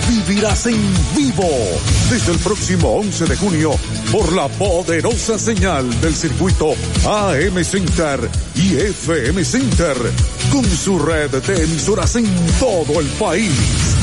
vivirás en vivo desde el próximo 11 de junio por la poderosa señal del circuito AM Center y FM Center con su red de emisoras en todo el país.